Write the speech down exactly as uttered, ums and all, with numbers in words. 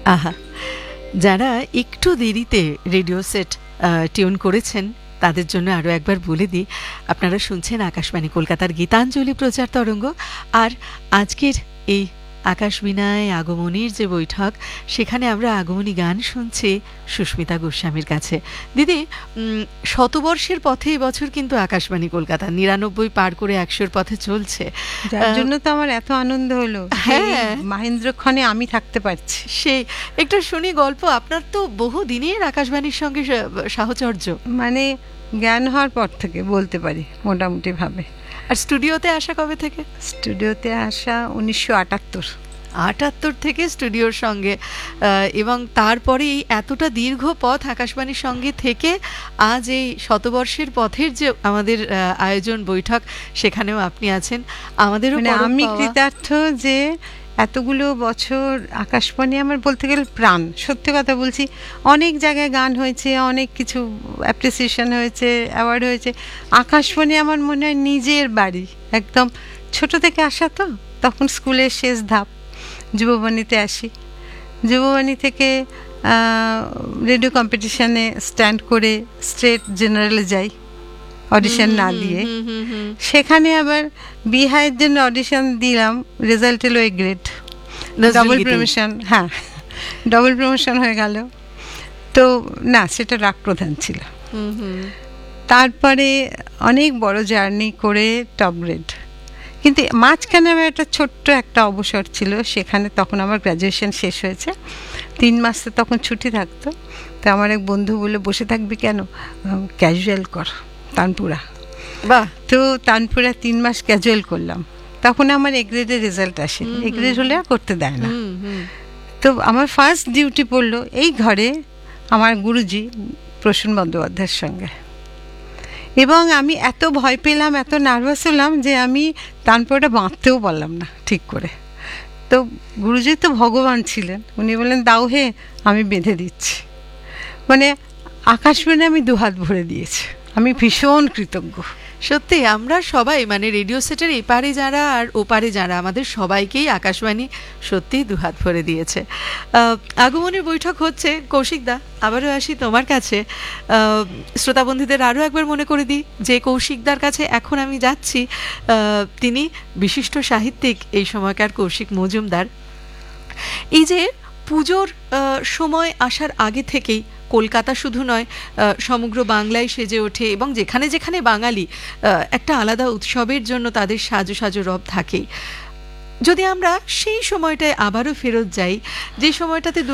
আহা, যারা একটু দেরিতে রেডিও সেট টিউন করেছেন তাদের জন্য আরও একবার বলে দিই, আপনারা শুনছেন আকাশবাণী কলকাতার গীতাঞ্জলি প্রচার তরঙ্গ। আর আজকের এই আকাশবীণায় আগমনীর যে বৈঠক, সেখানে আমরা আগমনী গান শুনছি সুস্মিতা গোস্বামীর কাছে। দিদি, শতবর্ষের পথে এবছর কিন্তু আকাশবাণী কলকাতা নিরানব্বই পার করে একশোর পথে চলছে, যার জন্য তো আমার এত আনন্দ হলো। হ্যাঁ, মহেন্দ্রক্ষণে আমি থাকতে পারছি। সেই একটু শুনি গল্প। আপনার তো বহু দিনের আকাশবাণীর সঙ্গে সাহচর্য, মানে জ্ঞান হওয়ার পর থেকে বলতে পারি মোটামুটি ভাবে। আর স্টুডিওতে আসা কবে থেকে? স্টুডিওতে আসা উনিশশো আটাত্তর আটাত্তর থেকে স্টুডিওর সঙ্গে, এবং তারপরে এই এতটা দীর্ঘ পথ আকাশবাণীর সঙ্গে থেকে আজ এই শতবর্ষের পথের যে আমাদের আয়োজন বৈঠক, সেখানেও আপনি আছেন। আমাদেরও আমি কৃতার্থ যে এতগুলো বছর আকাশবাণী আমার বলতে গেলে প্রাণ। সত্যি কথা বলছি, অনেক জায়গায় গান হয়েছে, অনেক কিছু অ্যাপ্রিসিয়েশন হয়েছে, অ্যাওয়ার্ড হয়েছে। আকাশবাণী আমার মনে হয় নিজের বাড়ি, একদম ছোট থেকে আসা। তো তখন স্কুলের শেষ ধাপ যুববাণীতে আসি, যুববাণী থেকে রেডিও কম্পিটিশানে স্ট্যান্ড করে স্টেট জেনারেলে যাই অডিশন না দিয়ে। সেখানে আবার বিহারের জন্য অডিশন দিলাম, রেজাল্ট এলো এ গ্রেড, ডবল প্রমোশন। হ্যাঁ, ডবল প্রমোশন হয়ে গেল। তো না, সেটা রাগ প্রধান ছিল। তারপরে অনেক বড় জার্নি করে টপ গ্রেড। কিন্তু মাঝখানে আমার একটা ছোট্ট একটা অবসর ছিল, সেখানে তখন আমার গ্র্যাজুয়েশন শেষ হয়েছে, তিন মাস তো তখন ছুটি থাকতো। তো আমার এক বন্ধু বলে, বসে থাকবি কেন, ক্যাজুয়াল কর তানপুরা। বাহ! তো তানপুরা তিন মাস ক্যাজুয়াল করলাম। তখন আমার এ গ্রেডের রেজাল্ট আসে, এ গ্রেড হলে আর করতে দেয় না। তো আমার ফার্স্ট ডিউটি পড়লো এই ঘরে আমার গুরুজি প্রসূন বন্দ্যোপাধ্যায়ের সঙ্গে। এবং আমি এত ভয় পেলাম, এত নার্ভাস হলাম যে আমি তানপুরাটা বাঁধতেও পারলাম না ঠিক করে। তো গুরুজি তো ভগবান ছিলেন, উনি বললেন, দাও হে, আমি বেঁধে দিচ্ছি। মানে আকাশবাণী আমি দুহাত ভরে দিয়েছি, আমি ভীষণ কৃতজ্ঞ। সত্যি আমরা সবাই, মানে রেডিও সেটের এপারে যারা আর ওপারে যারা, আমাদের সবাইকেই আকাশবাণী সত্যিই দুহাত ভরে দিয়েছে। আগমনের বৈঠক হচ্ছে। কৌশিকদা, আবারও আসি তোমার কাছে। শ্রোতাবন্ধুদের আরও একবার মনে করে দিই যে কৌশিকদার কাছে এখন আমি যাচ্ছি। তিনি বিশিষ্ট সাহিত্যিক এই সময়কার কৌশিক মজুমদার। এই যে পুজোর সময় আসার আগে থেকেই কলকাতা শুধু নয়, সমগ্র বাংলায় সেজে ওঠে, এবং যেখানে যেখানে বাঙালি, একটা আলাদা উৎসবের জন্য তাদের সাজো সাজো রব থাকেই। যদি আমরা সেই সময়টায় আবারও ফেরত যাই, যে সময়টাতে